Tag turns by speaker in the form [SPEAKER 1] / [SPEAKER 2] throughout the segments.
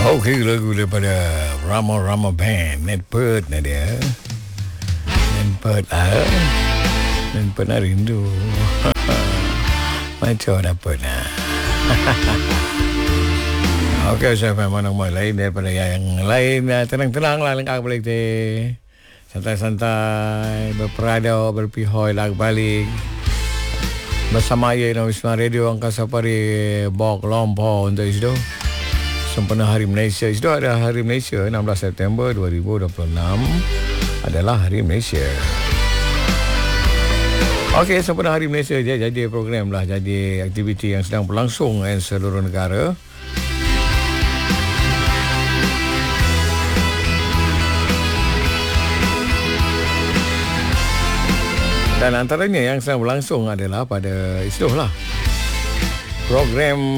[SPEAKER 1] Okey, lagu daripada Rama Band. Netpert na dia. Netpert lah. Netpert nak rindu. Macam dapat lah. Okey, saya memang lain daripada yang lain. Tenang-tenang lah lengkap balik deh. Santai-santai, berperadau, berpihoi lag balik. Bersama saya Wisma Radio Angkasa Pari Bok Lompau untuk itu. Sempena Hari Malaysia. Itu ada Hari Malaysia 16 September 2026 adalah Hari Malaysia. Okey, sempena Hari Malaysia dia jadi program lah, jadi aktiviti yang sedang berlangsung di seluruh negara. Dan antaranya yang sedang berlangsung adalah pada istilah program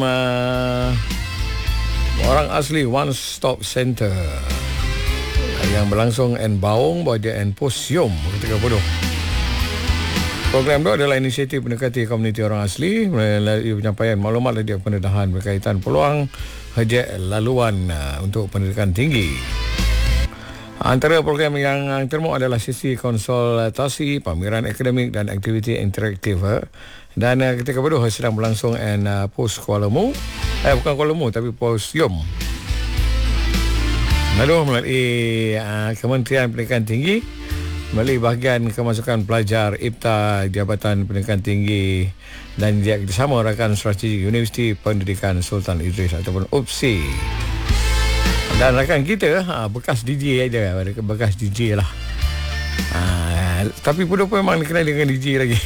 [SPEAKER 1] Orang Asli One Stop Center yang berlangsung di Baung, Baja dan Posium ketika bodoh. Program itu adalah inisiatif mendekati komuniti orang asli melalui penyampaian maklumat dan pendedahan berkaitan peluang hajat laluan untuk pendidikan tinggi. Antara program yang termuk adalah sesi konsultasi, pameran akademik dan aktiviti interaktif. Dan ketika bodoh sedang berlangsung di Pos Kuala Lumpur. Bukan Kuala Lumpur tapi Posium. Lalu melalui Kementerian Pendidikan Tinggi, melalui bahagian kemasukan pelajar IPTA Jabatan Pendidikan Tinggi dan dia bersama rakan strategi Universiti Pendidikan Sultan Idris ataupun UPSI. Dan rakan kita bekas DJ aja, bekas DJ lah. Tapi Puduh pun memang dikenal dengan DJ lagi.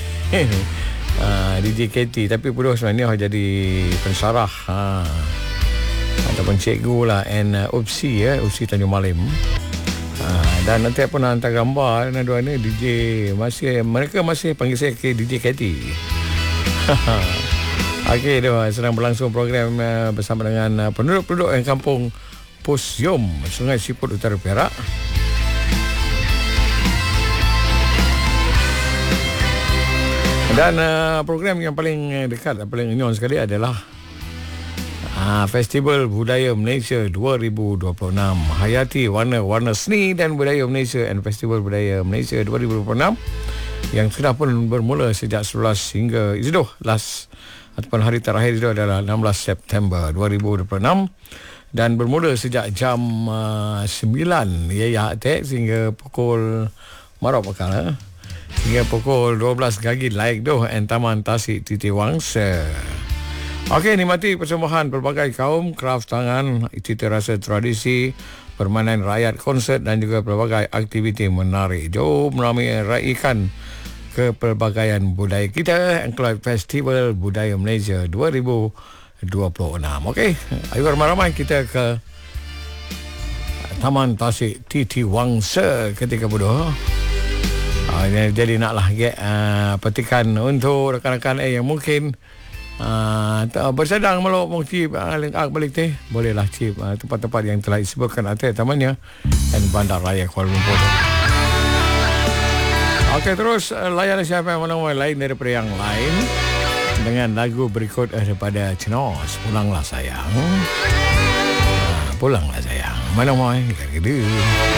[SPEAKER 1] DJ KT, tapi Puduh sebenarnya jadi pensarah ataupun cikgu lah UPSI UPSI Tanjung Malim. Dan nanti pun hantar gambar dua ni DJ mereka masih panggil saya DJ KT. Okey, sedang berlangsung program bersama dengan penduduk-penduduk yang kampung Posium, Sungai Siput Utara Perak. Dan program yang paling dekat, paling nyon sekali adalah Festival Budaya Malaysia 2026. Hayati warna-warna seni dan budaya Malaysia dan Festival Budaya Malaysia 2026 yang sudah pun bermula sejak 11 hingga itu last ataupun hari terakhir itu adalah 16 September 2026 dan bermula sejak jam 9 sehingga pukul hingga pukul 12 pagi live doh dan Taman Tasik Titi Wangsa. Okey, nikmati persembahan pelbagai kaum, kraft tangan, cita rasa tradisi, permainan rakyat, konsert dan juga pelbagai aktiviti menarik. Jom raikan kepelbagaian budaya kita Enclave Festival Budaya Malaysia 2026. Okey, ayo ramai-ramai kita ke Taman Tasik Titi Wangsa ketika bodoh. Jadi naklah petikan untuk rakan-rakan yang mungkin bersedang meluk cip lengkap balik teh bolehlah cip tempat-tempat yang telah disebutkan atas tamannya dan Bandar Raya Kuala Lumpur. Okey, terus layan siapa yang mana lain daripada yang lain dengan lagu berikut daripada Cenos, Pulanglah Sayang. Pulanglah Sayang. Mana mau gitu.